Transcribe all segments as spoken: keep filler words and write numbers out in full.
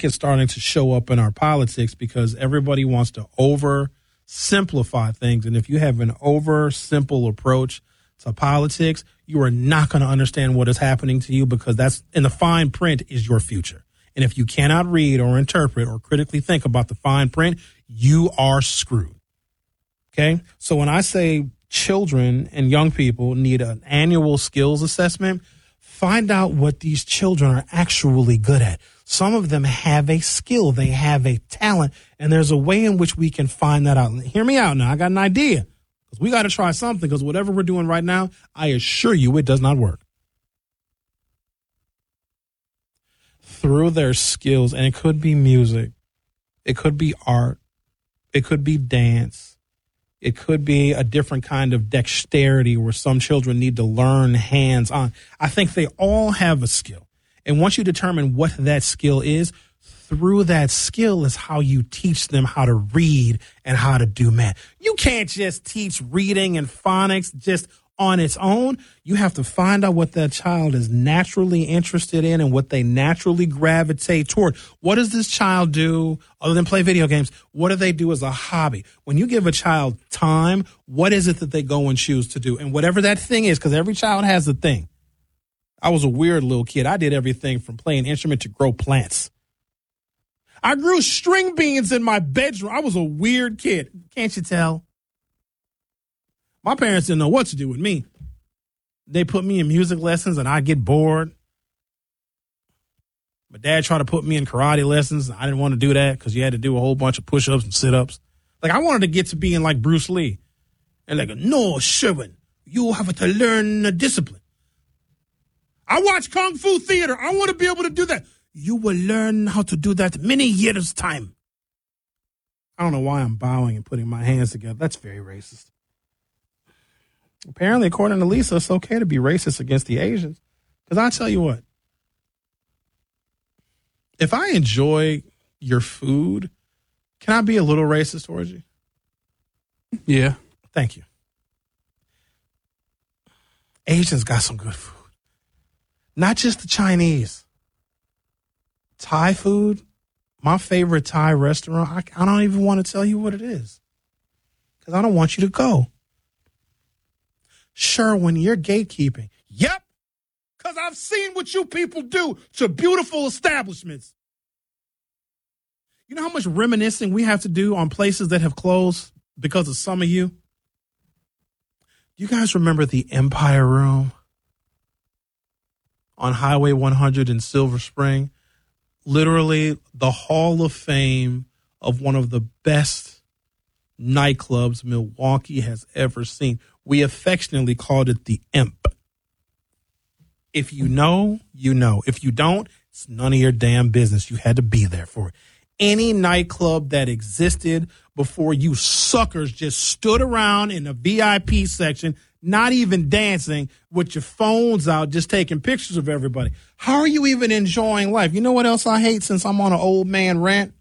think it's starting to show up in our politics because everybody wants to oversimplify things. And if you have an over simple approach to politics, you are not going to understand what is happening to you because that's in the fine print is your future. And if you cannot read or interpret or critically think about the fine print, you are screwed. Okay. So when I say children and young people need an annual skills assessment, find out what these children are actually good at. Some of them have a skill. They have a talent. And there's a way in which we can find that out. Hear me out now. I got an idea. Because we got to try something. Because whatever we're doing right now, I assure you it does not work. Through their skills, and it could be music, it could be art, it could be dance, it could be a different kind of dexterity where some children need to learn hands-on. I think they all have a skill. And once you determine what that skill is, through that skill is how you teach them how to read and how to do math. You can't just teach reading and phonics just on its own. You have to find out what that child is naturally interested in and what they naturally gravitate toward. What does this child do other than play video games? What do they do as a hobby? When you give a child time, what is it that they go and choose to do? And whatever that thing is, because every child has a thing. I was a weird little kid. I did everything from playing an instrument to grow plants. I grew string beans in my bedroom. I was a weird kid. Can't you tell? My parents didn't know what to do with me. They put me in music lessons and I'd get bored. My dad tried to put me in karate lessons. I didn't want to do that because you had to do a whole bunch of push-ups and sit-ups. Like I wanted to get to being like Bruce Lee. And like, no, Sherwin, you have to learn the discipline. I watch Kung Fu theater. I want to be able to do that. You will learn how to do that many years' time. I don't know why I'm bowing and putting my hands together. That's very racist. Apparently, according to Lisa, it's okay to be racist against the Asians. Because I'll tell you what. If I enjoy your food, can I be a little racist towards you? Yeah. Thank you. Asians got some good food. Not just the Chinese. Thai food, my favorite Thai restaurant, I, I don't even want to tell you what it is. Because I don't want you to go. Sure, when you're gatekeeping. Yep. Because I've seen what you people do to beautiful establishments. You know how much reminiscing we have to do on places that have closed because of some of you? Do you guys remember the Empire Room on Highway one hundred in Silver Spring? Literally the Hall of Fame of one of the best nightclubs Milwaukee has ever seen. We affectionately called it the Imp. If you know, you know. If you don't, it's none of your damn business. You had to be there for it. Any nightclub that existed before you suckers just stood around in the V I P section, not even dancing, with your phones out, just taking pictures of everybody. How are you even enjoying life? You know what else I hate since I'm on an old man rant?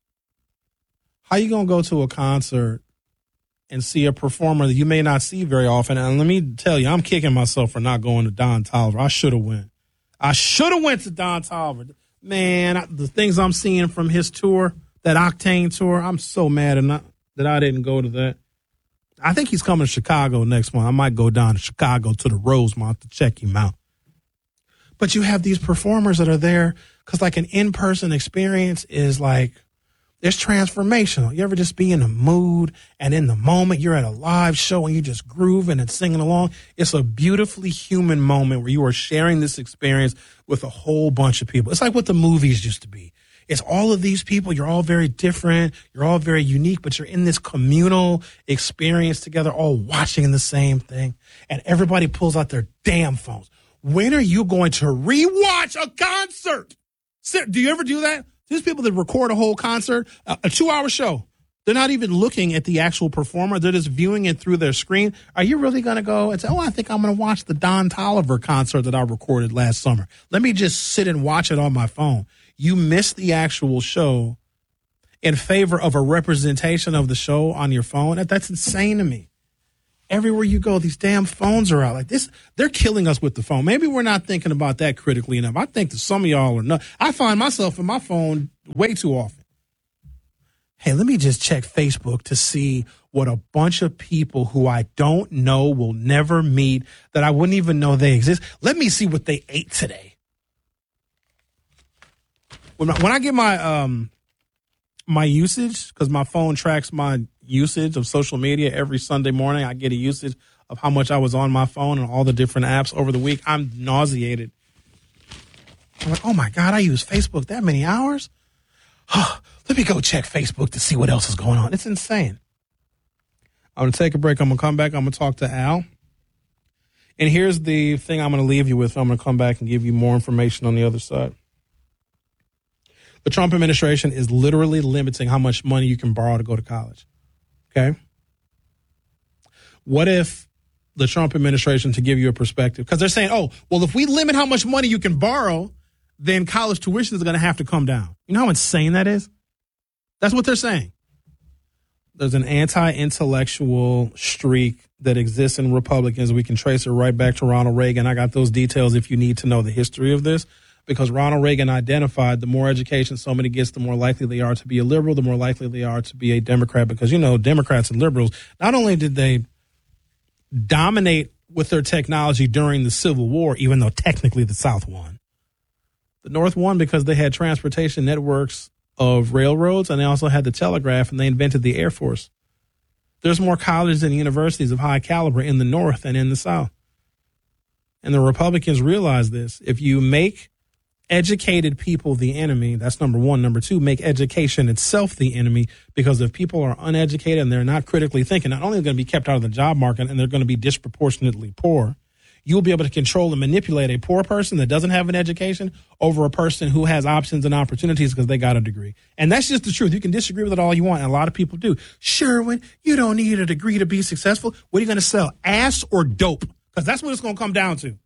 How you going to go to a concert and see a performer that you may not see very often? And let me tell you, I'm kicking myself for not going to Don Toliver. I should have went. I should have went to Don Toliver. Man, I, the things I'm seeing from his tour, that Octane tour, I'm so mad and not, that I didn't go to that. I think he's coming to Chicago next month. I might go down to Chicago to the Rosemont to check him out. But you have these performers that are there because like an in-person experience is like, it's transformational. You ever just be in the mood and in the moment you're at a live show and you're just grooving and singing along? It's a beautifully human moment where you are sharing this experience with a whole bunch of people. It's like what the movies used to be. It's all of these people. You're all very different. You're all very unique, but you're in this communal experience together, all watching the same thing. And everybody pulls out their damn phones. When are you going to rewatch a concert? Do you ever do that? There's people that record a whole concert, a two-hour show. They're not even looking at the actual performer. They're just viewing it through their screen. Are you really going to go and say, oh, I think I'm going to watch the Don Toliver concert that I recorded last summer. Let me just sit and watch it on my phone. You miss the actual show in favor of a representation of the show on your phone. That's insane to me. Everywhere you go, these damn phones are out. Like this, they're killing us with the phone. Maybe we're not thinking about that critically enough. I think that some of y'all are not. I find myself in my phone way too often. Hey, let me just check Facebook to see what a bunch of people who I don't know, will never meet, that I wouldn't even know they exist. Let me see what they ate today. When I, when I get my um my usage, because my phone tracks my usage of social media every Sunday morning, I get a usage of how much I was on my phone and all the different apps over the week. I'm nauseated. I'm like, oh my God, I use Facebook that many hours? Let me go check Facebook to see what else is going on. It's insane. I'm going to take a break. I'm going to come back. I'm going to talk to Al. And here's the thing I'm going to leave you with. I'm going to come back and give you more information on the other side. The Trump administration is literally limiting how much money you can borrow to go to college. Okay? What if the Trump administration, to give you a perspective, because they're saying, oh, well, if we limit how much money you can borrow, then college tuition is going to have to come down. You know how insane that is? That's what they're saying. There's an anti-intellectual streak that exists in Republicans. We can trace it right back to Ronald Reagan. I got those details if you need to know the history of this. Because Ronald Reagan identified the more education somebody gets, the more likely they are to be a liberal, the more likely they are to be a Democrat. Because, you know, Democrats and liberals, not only did they dominate with their technology during the Civil War, even though technically the South won, the North won because they had transportation networks of railroads, and they also had the telegraph, and they invented the Air Force. There's more colleges and universities of high caliber in the North than in the South. And the Republicans realize this. If you make educated people the enemy, that's number one. Number two, make education itself the enemy, because if people are uneducated and they're not critically thinking, not only are they going to be kept out of the job market and they're going to be disproportionately poor, you'll be able to control and manipulate a poor person that doesn't have an education over a person who has options and opportunities because they got a degree. And that's just the truth. You can disagree with it all you want, and a lot of people do. Sherwin, you don't need a degree to be successful. What are you going to sell, ass or dope? Because that's what it's going to come down to.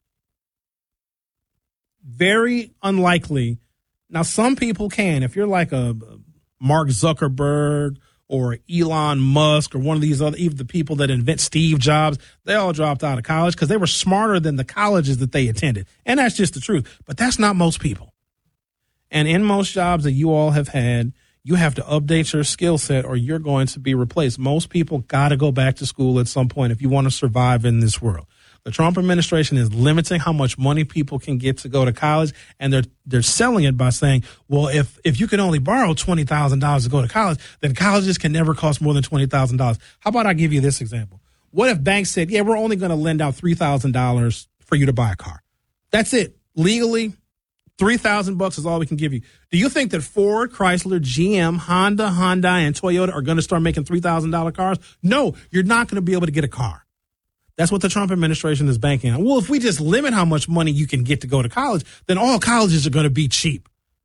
Very unlikely. Now, some people can. If you're like a Mark Zuckerberg or Elon Musk or one of these other, even the people that invent Steve Jobs, they all dropped out of college because they were smarter than the colleges that they attended. And that's just the truth. But that's not most people. And in most jobs that you all have had, you have to update your skill set or you're going to be replaced. Most people got to go back to school at some point if you want to survive in this world. The Trump administration is limiting how much money people can get to go to college, and they're they're selling it by saying, well, if if you can only borrow twenty thousand dollars to go to college, then colleges can never cost more than twenty thousand dollars. How about I give you this example? What if banks said, yeah, we're only going to lend out three thousand dollars for you to buy a car? That's it. Legally, three thousand bucks is all we can give you. Do you think that Ford, Chrysler, G M, Honda, Hyundai, and Toyota are going to start making three thousand dollars cars? No, you're not going to be able to get a car. That's what the Trump administration is banking on. Well, if we just limit how much money you can get to go to college, then all colleges are going to be cheap.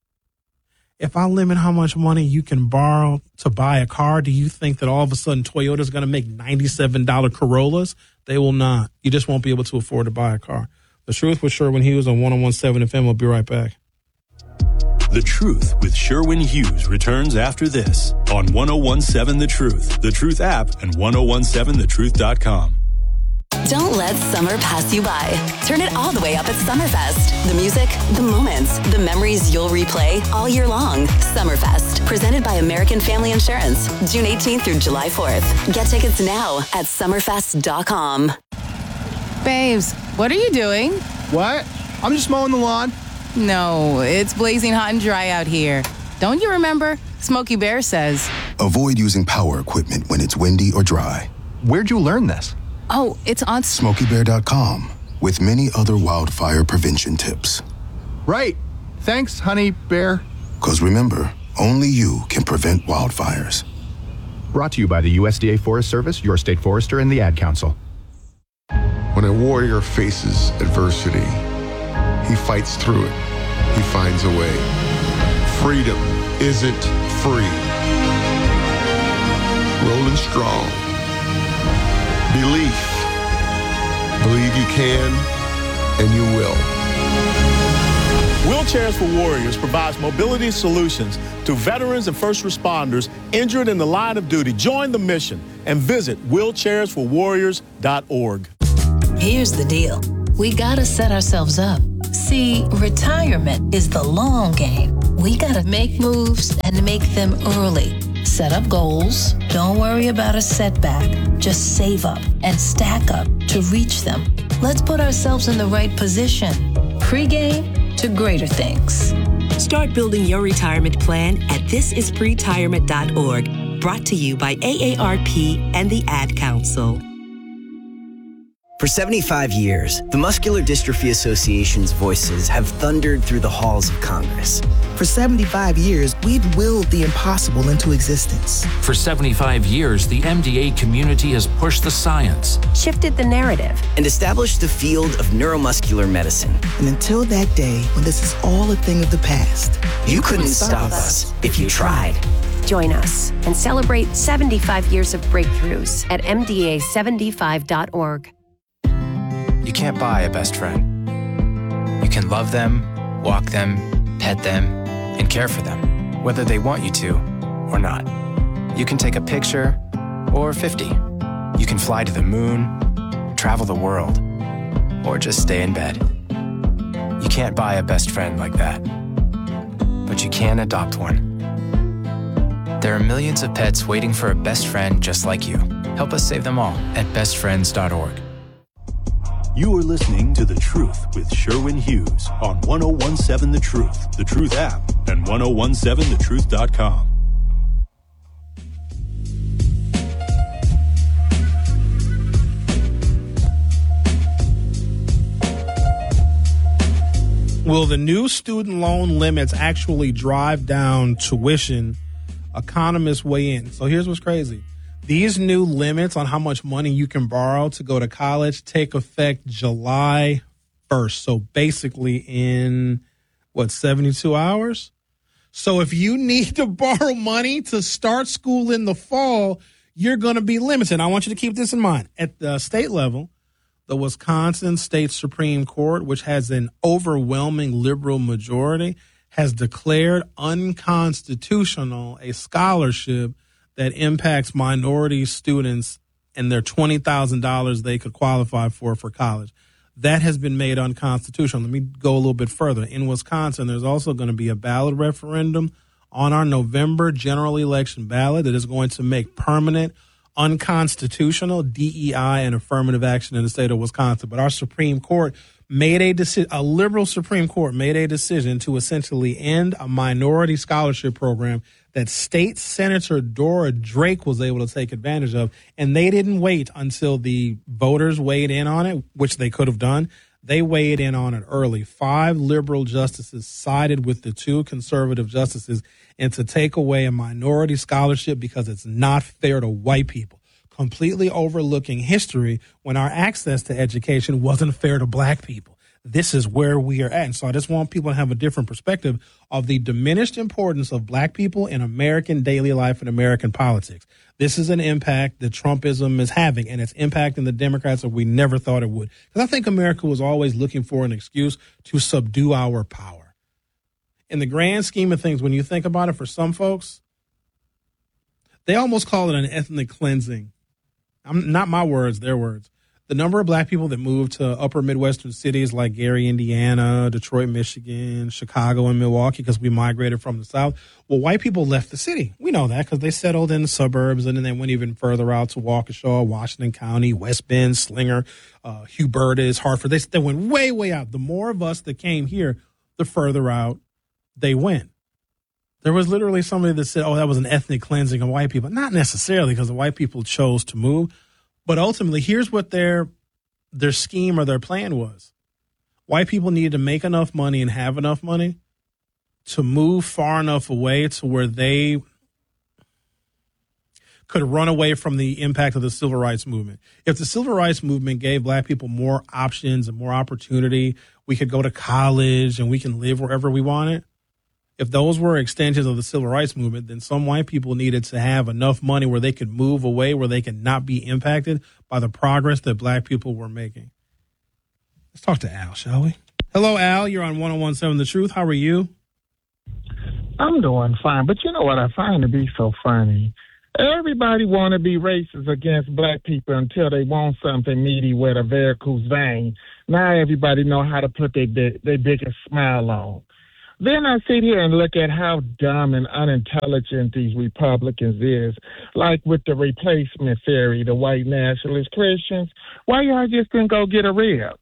If I limit how much money you can borrow to buy a car, do you think that all of a sudden Toyota is going to make ninety-seven dollars Corollas? They will not. You just won't be able to afford to buy a car. The Truth with Sherwin Hughes on one oh one point seven F M. We'll be right back. The Truth with Sherwin Hughes returns after this on one oh one point seven The Truth, The Truth app, and ten seventeen the truth dot com. Don't let summer pass you by. Turn it all the way up at Summerfest. The music, the moments, the memories you'll replay all year long. Summerfest, presented by American Family Insurance, June eighteenth through July fourth. Get tickets now at summerfest dot com. Babes, what are you doing? What? I'm just mowing the lawn. No, it's blazing hot and dry out here. Don't you remember? Smokey Bear says, avoid using power equipment when it's windy or dry. Where'd you learn this? oh, it's on Smokey Bear dot com, with many other wildfire prevention tips. Right. Thanks, honey bear. Because remember, only you can prevent wildfires. Brought to you by the U S D A Forest Service, your state forester, and the Ad Council. When a warrior faces adversity, he fights through it. He finds a way. Freedom isn't free. Rolling strong. Belief. Believe you can, and you will. Wheelchairs for Warriors provides mobility solutions to veterans and first responders injured in the line of duty. Join the mission and visit wheelchairs for warriors dot org. Here's the deal. We gotta set ourselves up. See, retirement is the long game. We gotta make moves and make them early. Set up goals. Don't worry about a setback. Just save up and stack up to reach them. Let's put ourselves in the right position. Pre-game to greater things. Start building your retirement plan at this is pretirement dot org. Brought to you by A A R P and the Ad Council. For seventy-five years, the Muscular Dystrophy Association's voices have thundered through the halls of Congress. For seventy-five years, we've willed the impossible into existence. For seventy-five years, the M D A community has pushed the science, shifted the narrative, and established the field of neuromuscular medicine. And until that day, when this is all a thing of the past, you, you couldn't stop us if you tried. Join us and celebrate seventy-five years of breakthroughs at M D A seventy-five dot org. You can't buy a best friend. You can love them, walk them, pet them, and care for them, whether they want you to or not. You can take a picture or fifty. You can fly to the moon, travel the world, or just stay in bed. You can't buy a best friend like that, but you can adopt one. There are millions of pets waiting for a best friend just like you. Help us save them all at best friends dot org. You are listening to The Truth with Sherwin Hughes on ten seventeen The Truth, The Truth app, and ten seventeen the truth dot com. Will the new student loan limits actually drive down tuition? Economists weigh in. So here's what's crazy. These new limits on how much money you can borrow to go to college take effect July first. So basically in, what, seventy-two hours? So if you need to borrow money to start school in the fall, you're going to be limited. I want you to keep this in mind. At the state level, the Wisconsin State Supreme Court, which has an overwhelming liberal majority, has declared unconstitutional a scholarship that impacts minority students and their twenty thousand dollars they could qualify for for college. That has been made unconstitutional. Let me go a little bit further. In Wisconsin, there's also going to be a ballot referendum on our November general election ballot that is going to make permanent unconstitutional D E I and affirmative action in the state of Wisconsin. But our Supreme Court made a decision, a liberal Supreme Court made a decision to essentially end a minority scholarship program that State Senator Dora Drake was able to take advantage of. And they didn't wait until the voters weighed in on it, which they could have done. They weighed in on it early. Five liberal justices sided with the two conservative justices and to take away a minority scholarship because it's not fair to white people, completely overlooking history when our access to education wasn't fair to black people. This is where we are at. And so I just want people to have a different perspective of the diminished importance of black people in American daily life and American politics. This is an impact that Trumpism is having, and it's impacting the Democrats that we never thought it would. Because I think America was always looking for an excuse to subdue our power. In the grand scheme of things, when you think about it, for some folks, they almost call it an ethnic cleansing. I'm, not my words, their words. The number of black people that moved to upper Midwestern cities like Gary, Indiana, Detroit, Michigan, Chicago, and Milwaukee because we migrated from the South. Well, white people left the city. We know that because they settled in the suburbs and then they went even further out to Waukesha, Washington County, West Bend, Slinger, uh, Hubertus, Hartford. They, they went way, way out. The more of us that came here, the further out they went. There was literally somebody that said, oh, that was an ethnic cleansing of white people. Not necessarily because the white people chose to move. But ultimately, here's what their their scheme or their plan was. White people needed to make enough money and have enough money to move far enough away to where they could run away from the impact of the civil rights movement. If the civil rights movement gave black people more options and more opportunity, we could go to college and we can live wherever we wanted. If those were extensions of the civil rights movement, then some white people needed to have enough money where they could move away, where they could not be impacted by the progress that black people were making. Let's talk to Al, shall we? Hello, Al. You're on ten seventeen The Truth. How are you? I'm doing fine. But you know what I find to be so funny? Everybody want to be racist against black people until they want something meaty with a varicose vein. Now everybody know how to put their, their biggest smile on. Then I sit here and look at how dumb and unintelligent these Republicans is, like with the replacement theory, the white nationalist Christians. Why y'all just didn't go get a rib?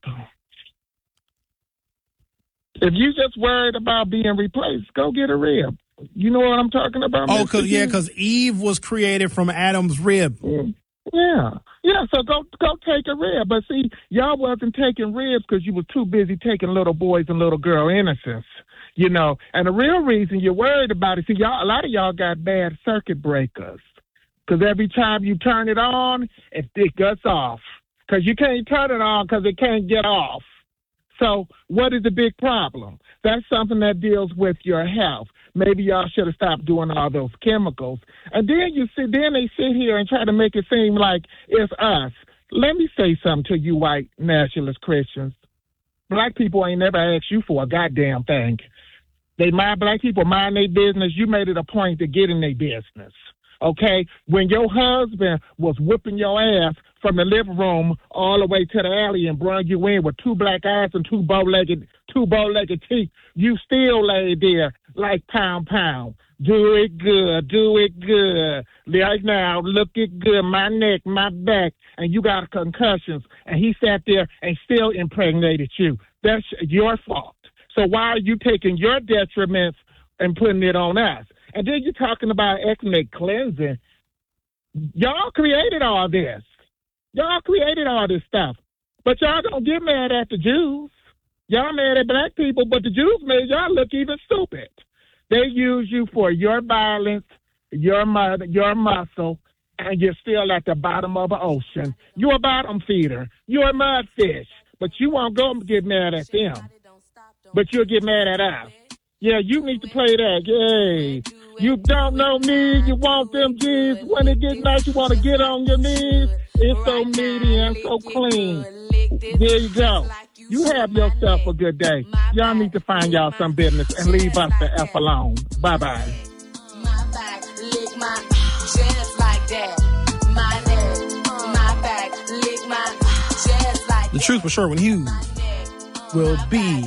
If you just worried about being replaced, go get a rib. You know what I'm talking about? Oh, cause, yeah, because Eve was created from Adam's rib. Mm. Yeah, yeah. So go go take a rib. But see, y'all wasn't taking ribs because you were too busy taking little boys and little girl innocence. You know, and the real reason you're worried about it, see, y'all, a lot of y'all got bad circuit breakers. Because every time you turn it on, it, it gets off. Because you can't turn it on because it can't get off. So what is the big problem? That's something that deals with your health. Maybe y'all should have stopped doing all those chemicals. And then you sit, then they sit here and try to make it seem like it's us. Let me say something to you white nationalist Christians. Black people ain't never asked you for a goddamn thing. They mind black people mind their business. You made it a point to get in their business. Okay? When your husband was whipping your ass from the living room all the way to the alley and brought you in with two black eyes and two bow-legged, two bow-legged teeth, you still lay there like pound pound. Do it good, do it good. Right now, look it good, my neck, my back, and you got concussions. And he sat there and still impregnated you. That's your fault. So why are you taking your detriments and putting it on us? And then you're talking about ethnic cleansing. Y'all created all this. Y'all created all this stuff. But y'all don't get mad at the Jews. Y'all mad at black people, but the Jews made y'all look even stupid. They use you for your violence, your mother, your muscle, and you're still at the bottom of the ocean. You're a bottom feeder. You're a mudfish. But you won't go and get mad at them. But you'll get mad at us. Yeah, you need to play that. Yay. You don't know me. You want them G's. When it gets nice, you want to get on your knees. It's so meaty and so clean. There you go. You have yourself a good day. Y'all need to find y'all some business and leave us the F alone. Bye-bye. My back, lick my just like that. My neck, my back, lick my just like that. The Truth with Sherwin Hughes will be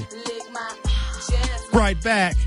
right back.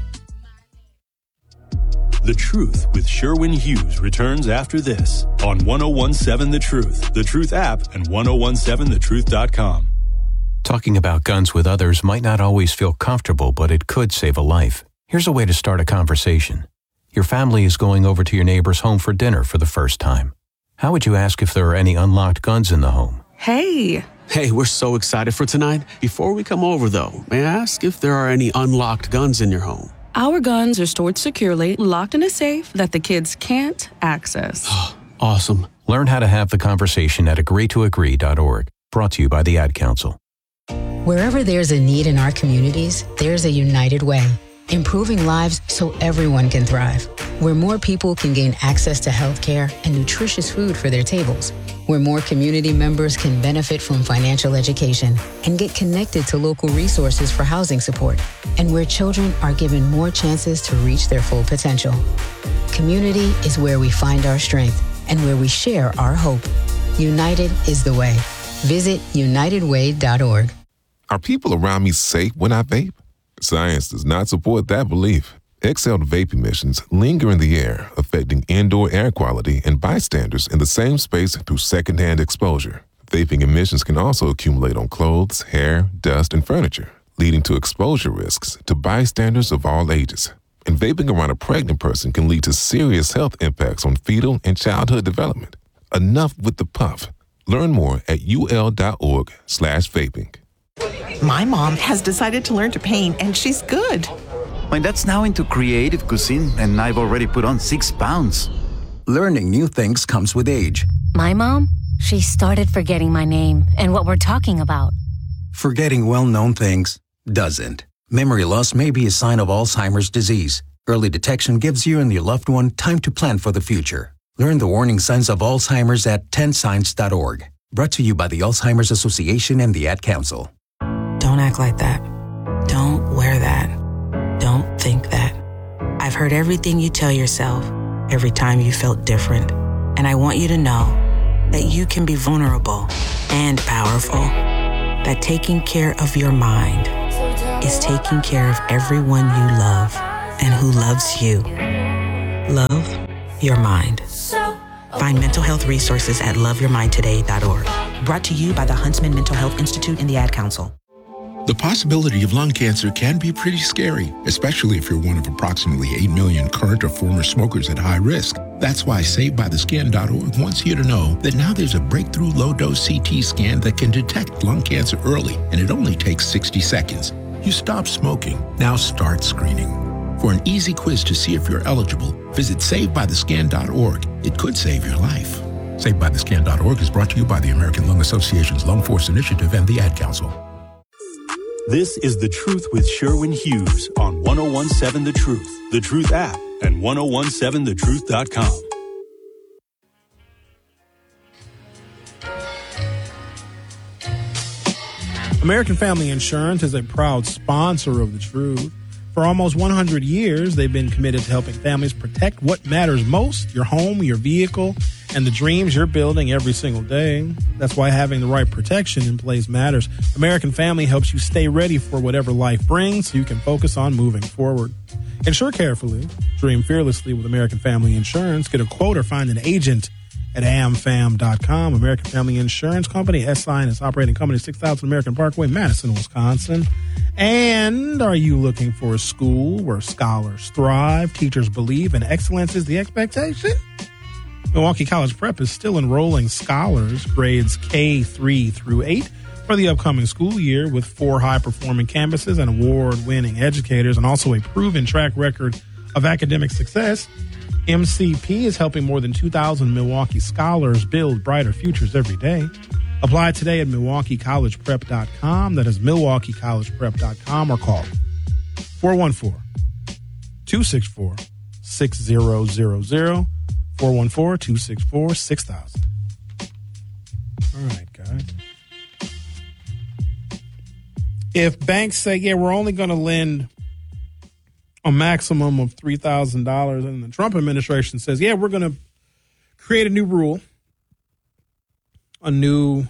The Truth with Sherwin Hughes returns after this on ten seventeen The Truth, The Truth app, and ten seventeen the truth dot com. Talking about guns with others might not always feel comfortable, but it could save a life. Here's a way to start a conversation. Your family is going over to your neighbor's home for dinner for the first time. How would you ask if there are any unlocked guns in the home? Hey! Hey, we're so excited for tonight. Before we come over, though, may I ask if there are any unlocked guns in your home? Our guns are stored securely, locked in a safe that the kids can't access. Awesome. Learn how to have the conversation at agree to agree dot org. Brought to you by the Ad Council. Wherever there's a need in our communities, there's a United Way. Improving lives so everyone can thrive. Where more people can gain access to health care and nutritious food for their tables. Where more community members can benefit from financial education and get connected to local resources for housing support. And where children are given more chances to reach their full potential. Community is where we find our strength and where we share our hope. United is the way. Visit united way dot org. Are people around me safe when I vape? Science does not support that belief. Exhaled vape emissions linger in the air, affecting indoor air quality and bystanders in the same space through secondhand exposure. Vaping emissions can also accumulate on clothes, hair, dust, and furniture, leading to exposure risks to bystanders of all ages. And vaping around a pregnant person can lead to serious health impacts on fetal and childhood development. Enough with the puff. Learn more at ul.org slash vaping. My mom has decided to learn to paint, and she's good. My dad's now into creative cuisine, and I've already put on six pounds. Learning new things comes with age. My mom, she started forgetting my name and what we're talking about. Forgetting well-known things doesn't. Memory loss may be a sign of Alzheimer's disease. Early detection gives you and your loved one time to plan for the future. Learn the warning signs of Alzheimer's at ten signs dot org. Brought to you by the Alzheimer's Association and the Ad Council. Don't act like that. Don't wear that. Don't think that. I've heard everything you tell yourself every time you felt different. And I want you to know that you can be vulnerable and powerful. That taking care of your mind is taking care of everyone you love and who loves you. Love your mind. Find mental health resources at love your mind today dot org. Brought to you by the Huntsman Mental Health Institute and the Ad Council. The possibility of lung cancer can be pretty scary, especially if you're one of approximately eight million current or former smokers at high risk. That's why saved by the skin dot org wants you to know that now there's a breakthrough low-dose C T scan that can detect lung cancer early, and it only takes sixty seconds. You stop smoking, now start screening. For an easy quiz to see if you're eligible, visit saved by the skin dot org. It could save your life. saved by the skin dot org is brought to you by the American Lung Association's Lung Force Initiative and the Ad Council. This is The Truth with Sherwin Hughes on one oh one seven The Truth, The Truth app, and ten seventeen the truth dot com. American Family Insurance is a proud sponsor of The Truth. For almost one hundred years, they've been committed to helping families protect what matters most, your home, your vehicle, and the dreams you're building every single day. That's why having the right protection in place matters. American Family helps you stay ready for whatever life brings so you can focus on moving forward. Insure carefully. Dream fearlessly with American Family Insurance. Get a quote or find an agent at a m fam dot com. American Family Insurance Company. S-Line is operating company six thousand American Parkway, Madison, Wisconsin. And are you looking for a school where scholars thrive, teachers believe, and excellence is the expectation? Milwaukee College Prep is still enrolling scholars grades K three through eight for the upcoming school year with four high-performing campuses and award-winning educators and also a proven track record of academic success. M C P is helping more than two thousand Milwaukee scholars build brighter futures every day. Apply today at milwaukee college prep dot com. That is milwaukee college prep dot com, or call four one four, two six four, six zero zero zero, four one four, two six four, six thousand. All right, guys. If banks say, yeah, we're only going to lend a maximum of three thousand dollars, and the Trump administration says, yeah, we're going to create a new rule, a new,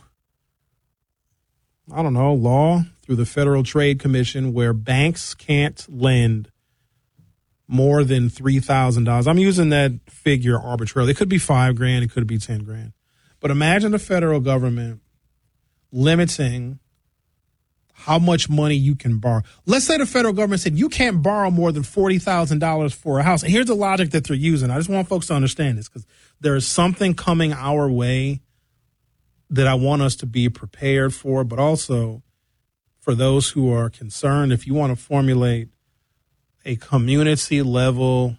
I don't know, law through the Federal Trade Commission where banks can't lend more than three thousand dollars. I'm using that figure arbitrarily. It could be five grand. It could be ten grand. But imagine the federal government limiting how much money you can borrow. Let's say the federal government said you can't borrow more than forty thousand dollars for a house. And here's the logic that they're using. I just want folks to understand this because there is something coming our way that I want us to be prepared for, but also for those who are concerned, if you want to formulate a community level,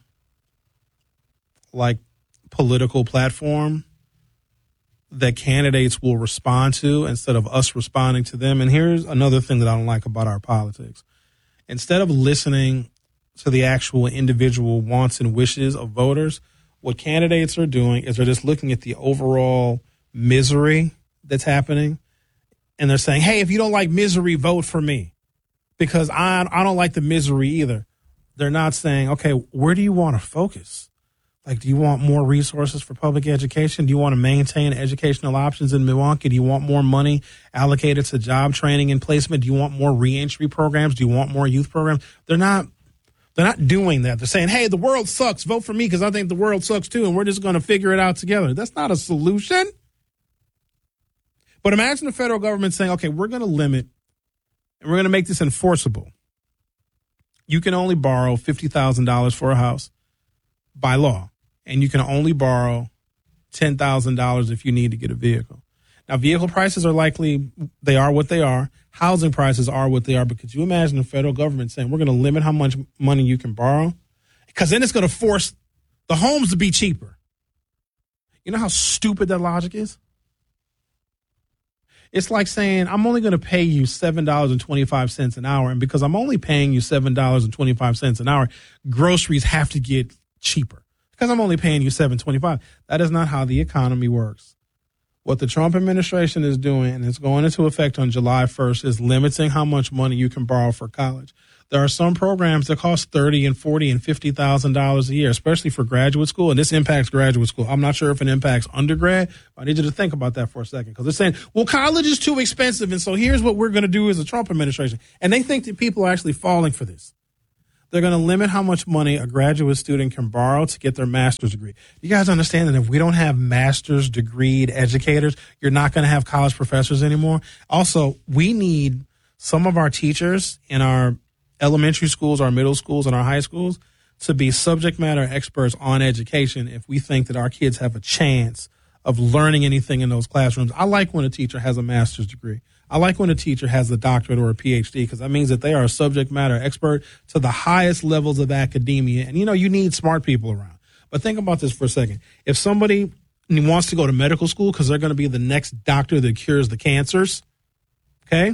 like, political platform that candidates will respond to instead of us responding to them. And here's another thing that I don't like about our politics. Instead of listening to the actual individual wants and wishes of voters, what candidates are doing is they're just looking at the overall misery that's happening. And they're saying, hey, if you don't like misery, vote for me because I, I don't like the misery either. They're not saying, okay, where do you want to focus? Like, do you want more resources for public education? Do you want to maintain educational options in Milwaukee? Do you want more money allocated to job training and placement? Do you want more reentry programs? Do you want more youth programs? They're not, they're not doing that. They're saying, hey, the world sucks. Vote for me because I think the world sucks too, and we're just going to figure it out together. That's not a solution. But imagine the federal government saying, okay, we're going to limit and we're going to make this enforceable. You can only borrow fifty thousand dollars for a house by law, and you can only borrow ten thousand dollars if you need to get a vehicle. Now, vehicle prices are likely, they are what they are. Housing prices are what they are. But could you imagine the federal government saying, we're going to limit how much money you can borrow? Because then it's going to force the homes to be cheaper. You know how stupid that logic is? It's like saying, I'm only going to pay you seven dollars and twenty-five cents an hour. And because I'm only paying you seven dollars and twenty-five cents an hour, groceries have to get cheaper because I'm only paying you seven dollars and twenty-five cents. That is not how the economy works. What the Trump administration is doing, and it's going into effect on July first, is limiting how much money you can borrow for college. There are some programs that cost thirty and forty and fifty thousand dollars a year, especially for graduate school, and this impacts graduate school. I'm not sure if it impacts undergrad. I need you to think about that for a second, because they're saying, well, college is too expensive, and so here's what we're going to do as a Trump administration. And they think that people are actually falling for this. They're going to limit how much money a graduate student can borrow to get their master's degree. You guys understand that if we don't have master's degreed educators, you're not going to have college professors anymore. Also, we need some of our teachers in our elementary schools, our middle schools, and our high schools to be subject matter experts on education if we think that our kids have a chance of learning anything in those classrooms. I like when a teacher has a master's degree. I like when a teacher has a doctorate or a P H D, because that means that they are a subject matter expert to the highest levels of academia. And, you know, you need smart people around. But think about this for a second. If somebody wants to go to medical school because they're going to be the next doctor that cures the cancers, okay,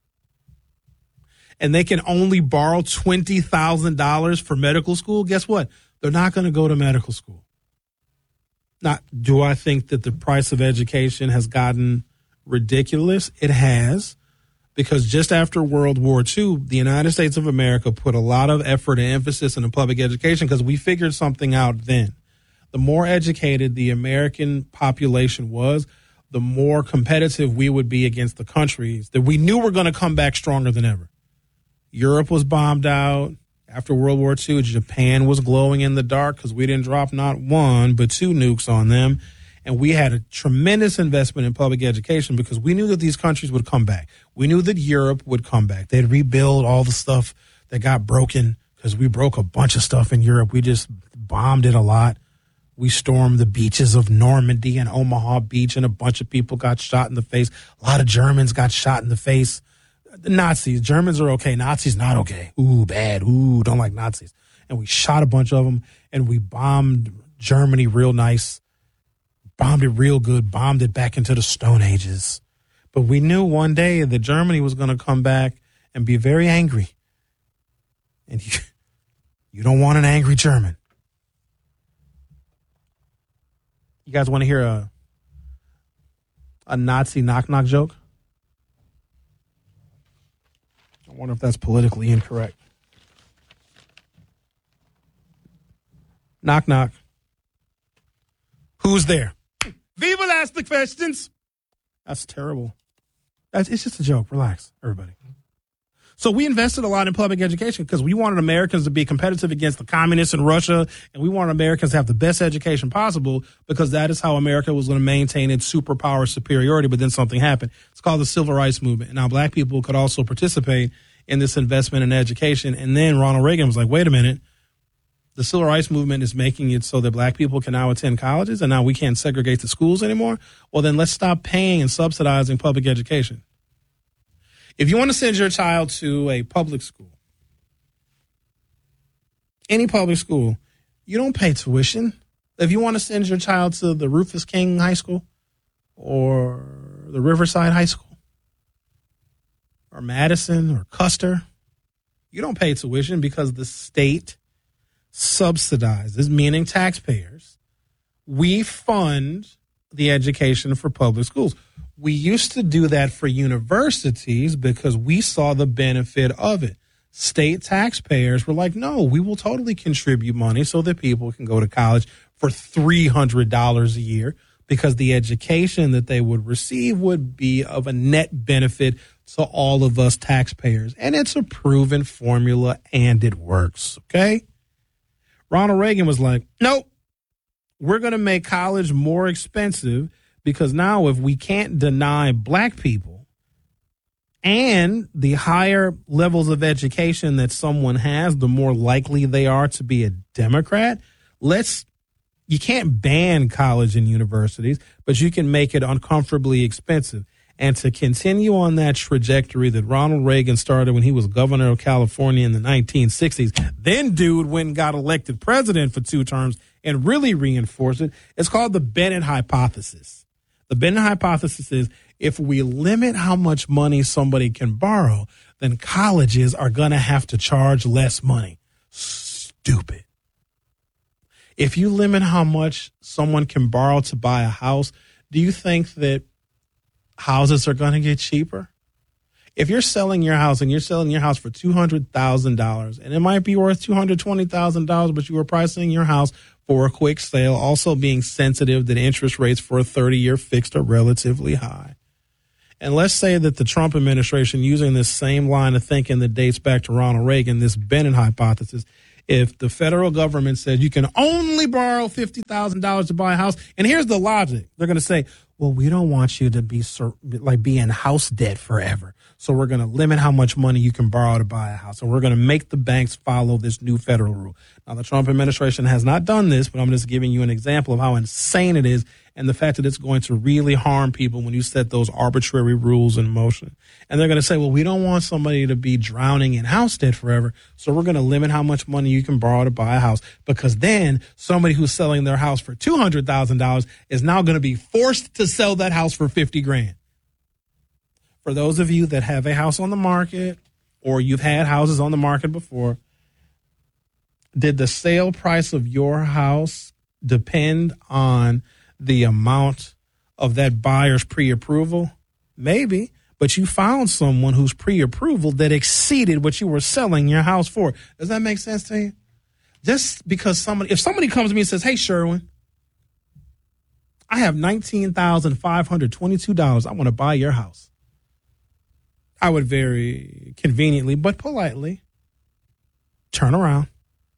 and they can only borrow twenty thousand dollars for medical school, guess what? They're not going to go to medical school. Not, do I think that the price of education has gotten ridiculous? It has, because just after World War Two, the United States of America put a lot of effort and emphasis into public education because we figured something out then. The more educated the American population was, the more competitive we would be against the countries that we knew were going to come back stronger than ever. Europe was bombed out. After World War Two, Japan was glowing in the dark because we didn't drop not one, but two nukes on them. And we had a tremendous investment in public education because we knew that these countries would come back. We knew that Europe would come back. They'd rebuild all the stuff that got broken because we broke a bunch of stuff in Europe. We just bombed it a lot. We stormed the beaches of Normandy and Omaha Beach, and a bunch of people got shot in the face. A lot of Germans got shot in the face. The Nazis, Germans are okay. Nazis, not okay. Ooh, bad. Ooh, don't like Nazis. And we shot a bunch of them, and we bombed Germany real nice. Bombed it real good, bombed it back into the Stone Ages. But we knew one day that Germany was going to come back and be very angry. And you, you don't want an angry German. You guys want to hear a, a Nazi knock-knock joke? I wonder if that's politically incorrect. Knock, knock. Who's there? We will ask the questions. That's terrible. That's, it's just a joke. Relax, everybody. So we invested a lot in public education because we wanted Americans to be competitive against the communists in Russia, and we wanted Americans to have the best education possible because that is how America was going to maintain its superpower superiority. But then something happened. It's called the Civil Rights Movement. And now black people could also participate in this investment in education. And then Ronald Reagan was like, wait a minute. The Civil Rights Movement is making it so that black people can now attend colleges, and now we can't segregate the schools anymore. Well, then let's stop paying and subsidizing public education. If you want to send your child to a public school, any public school, you don't pay tuition. If you want to send your child to the Rufus King High School or the Riverside High School or Madison or Custer, you don't pay tuition because the state subsidizes, meaning taxpayers. We fund the education for public schools. We used to do that for universities because we saw the benefit of it. State taxpayers were like, no, we will totally contribute money so that people can go to college for three hundred dollars a year because the education that they would receive would be of a net benefit to all of us taxpayers. And it's a proven formula and it works, okay? Ronald Reagan was like, nope, we're going to make college more expensive because now if we can't deny black people and the higher levels of education that someone has, the more likely they are to be a Democrat. Let's, you can't ban college and universities, but you can make it uncomfortably expensive. And to continue on that trajectory that Ronald Reagan started when he was governor of California in the nineteen sixties, then dude went and got elected president for two terms and really reinforced it. It's called the Bennett hypothesis. The Bennett hypothesis is if we limit how much money somebody can borrow, then colleges are going to have to charge less money. Stupid. If you limit how much someone can borrow to buy a house, Do you think that houses are going to get cheaper? If you're selling your house and you're selling your house for two hundred thousand dollars and it might be worth two hundred twenty thousand dollars, but you were pricing your house for a quick sale, also being sensitive that interest rates for a thirty-year fixed are relatively high. And let's say that the Trump administration, using this same line of thinking that dates back to Ronald Reagan, this Bennett hypothesis, if the federal government said you can only borrow fifty thousand dollars to buy a house, and here's the logic. They're going to say, well, we don't want you to be like be in house debt forever. So we're going to limit how much money you can borrow to buy a house. So we're going to make the banks follow this new federal rule. Now, the Trump administration has not done this, but I'm just giving you an example of how insane it is and the fact that it's going to really harm people when you set those arbitrary rules in motion. And they're going to say, well, we don't want somebody to be drowning in house debt forever. So we're going to limit how much money you can borrow to buy a house, because then somebody who's selling their house for two hundred thousand dollars is now going to be forced to sell that house for fifty grand. For those of you that have a house on the market or you've had houses on the market before, did the sale price of your house depend on the amount of that buyer's pre-approval? Maybe, but you found someone whose pre-approval that exceeded what you were selling your house for. Does that make sense to you? Just because somebody, if somebody comes to me and says, hey, Sherwin, I have nineteen thousand five hundred twenty-two dollars. I want to buy your house. I would very conveniently, but politely, turn around,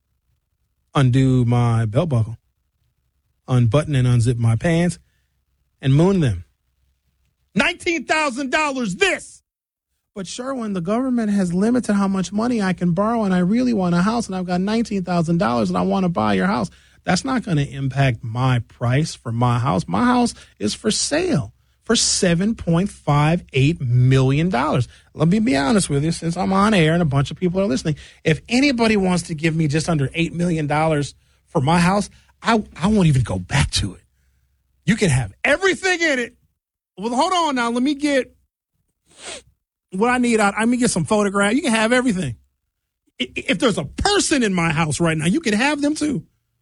undo my belt buckle, unbutton and unzip my pants, and moon them. nineteen thousand dollars this! But Sherwin, the government has limited how much money I can borrow, and I really want a house, and I've got nineteen thousand dollars, and I want to buy your house. That's not going to impact my price for my house. My house is for sale for seven point five eight million dollars. Let me be honest with you, since I'm on air and a bunch of people are listening. If anybody wants to give me just under eight million dollars for my house, I, I won't even go back to it. You can have everything in it. Well, hold on now. Let me get what I need out. Let me get some photographs. You can have everything. If there's a person in my house right now, you can have them too.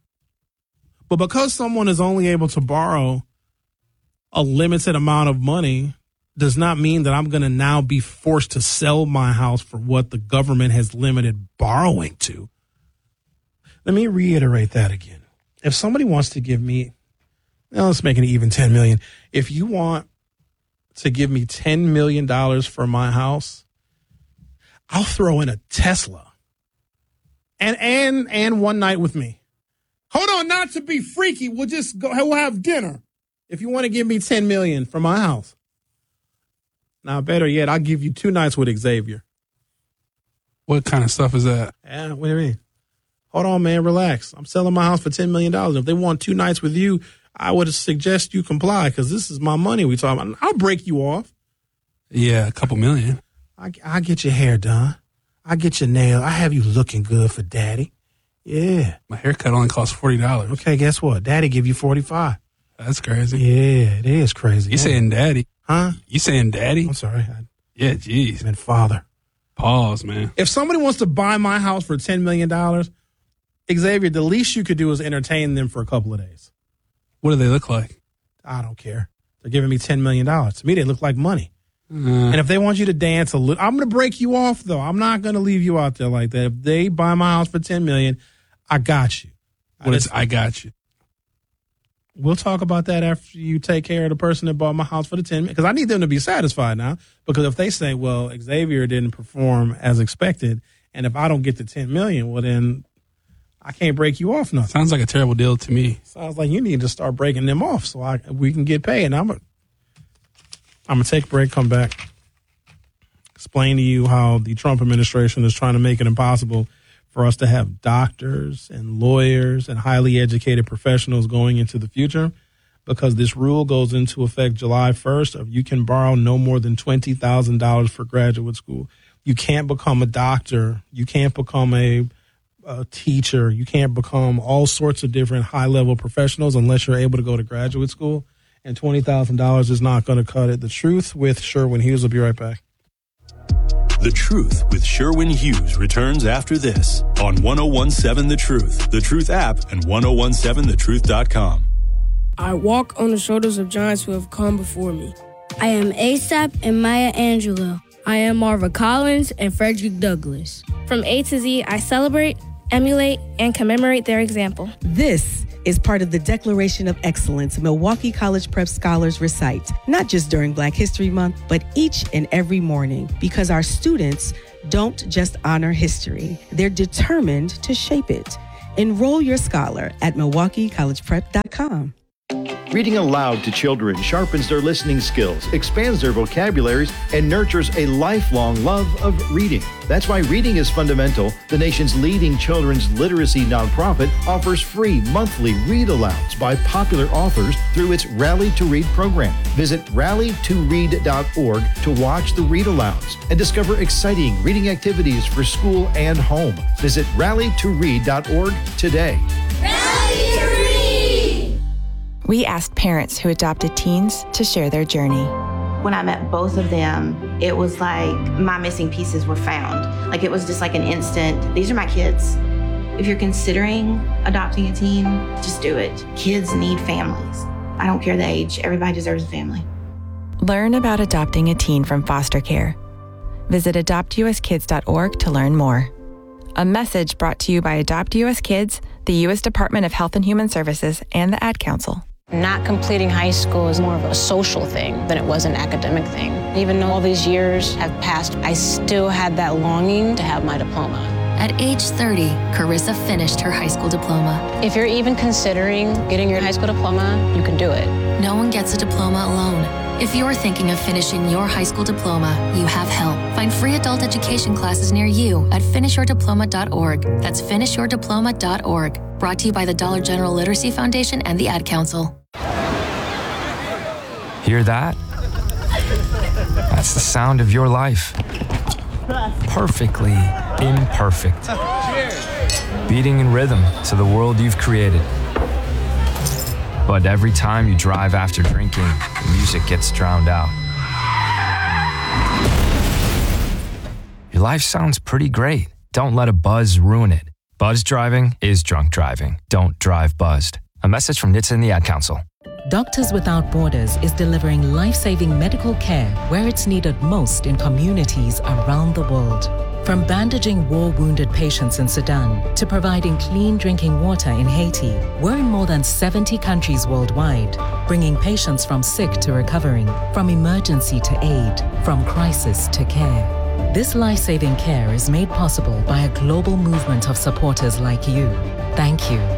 But because someone is only able to borrow a limited amount of money does not mean that I'm going to now be forced to sell my house for what the government has limited borrowing to. Let me reiterate that again. If somebody wants to give me, well, let's make it even ten million dollars. If you want to give me ten million dollars for my house, I'll throw in a Tesla and, and, and one night with me. Hold on, not to be freaky. We'll just go, we'll have dinner. If you want to give me ten million dollars for my house. Now, better yet, I'll give you two nights with Xavier. What kind of stuff is that? Yeah, what do you mean? Hold on, man, relax. I'm selling my house for ten million dollars. If they want two nights with you, I would suggest you comply, because this is my money we talking about. I'll break you off. Yeah, a couple million. I, I'll get your hair done. I'll get your nails. I have you looking good for daddy. Yeah. My haircut only costs forty dollars. Okay, guess what? Daddy give you forty-five dollars. That's crazy. Yeah, it is crazy. You saying daddy? Huh? You saying daddy? I'm sorry. I, yeah, jeez. And father. Pause, man. If somebody wants to buy my house for ten million dollars, Xavier, the least you could do is entertain them for a couple of days. What do they look like? I don't care. They're giving me ten million dollars. To me, they look like money. Uh, and if they want you to dance a little, I'm going to break you off, though. I'm not going to leave you out there like that. If they buy my house for ten million dollars, I got you. What is I got you? We'll talk about that after you take care of the person that bought my house for the ten million dollars, because I need them to be satisfied now. Because if they say, well, Xavier didn't perform as expected, and if I don't get the ten million dollars, well, then I can't break you off nothing. Sounds like a terrible deal to me. Sounds like you need to start breaking them off so I we can get paid. And I'm going I'm to take a break, come back, explain to you how the Trump administration is trying to make it impossible for us to have doctors and lawyers and highly educated professionals going into the future, because this rule goes into effect July first of you can borrow no more than twenty thousand dollars for graduate school. You can't become a doctor. You can't become a, a teacher. You can't become all sorts of different high-level professionals unless you're able to go to graduate school, and twenty thousand dollars is not going to cut it. The Truth with Sherwin Hughes. Will be right back. The Truth with Sherwin Hughes returns after this on ten seventeen The Truth, The Truth app, and ten seventeen the truth dot com. I walk on the shoulders of giants who have come before me. I am ASAP and Maya Angelou. I am Marva Collins and Frederick Douglass. From A to Z, I celebrate, emulate, and commemorate their example. This is part of the Declaration of Excellence Milwaukee College Prep Scholars recite, not just during Black History Month, but each and every morning, because our students don't just honor history, they're determined to shape it. Enroll your scholar at milwaukee college prep dot com. Reading aloud to children sharpens their listening skills, expands their vocabularies, and nurtures a lifelong love of reading. That's why Reading is Fundamental, the nation's leading children's literacy nonprofit, offers free monthly read-alouds by popular authors through its Rally to Read program. Visit rally to read dot org to watch the read-alouds and discover exciting reading activities for school and home. Visit rally to read dot org today. Rally to Read! We asked parents who adopted teens to share their journey. When I met both of them, it was like my missing pieces were found. Like it was just like an instant, these are my kids. If you're considering adopting a teen, just do it. Kids need families. I don't care the age, everybody deserves a family. Learn about adopting a teen from foster care. Visit adopt u s kids dot org to learn more. A message brought to you by Adopt U S Kids, the U S Department of Health and Human Services, and the Ad Council. Not completing high school is more of a social thing than it was an academic thing. Even though all these years have passed, I still had that longing to have my diploma. At age thirty, Carissa finished her high school diploma. If you're even considering getting your high school diploma, you can do it. No one gets a diploma alone. If you're thinking of finishing your high school diploma, you have help. Find free adult education classes near you at finish your diploma dot org. That's finish your diploma dot org. Brought to you by the Dollar General Literacy Foundation and the Ad Council. Hear that? That's the sound of your life. Perfectly imperfect. Beating in rhythm to the world you've created. But every time you drive after drinking, the music gets drowned out. Your life sounds pretty great. Don't let a buzz ruin it. Buzz driving is drunk driving. Don't drive buzzed. A message from N H T S A and the Ad Council. Doctors Without Borders is delivering life-saving medical care where it's needed most in communities around the world. From bandaging war-wounded patients in Sudan to providing clean drinking water in Haiti, we're in more than seventy countries worldwide, bringing patients from sick to recovering, from emergency to aid, from crisis to care. This life-saving care is made possible by a global movement of supporters like you. Thank you.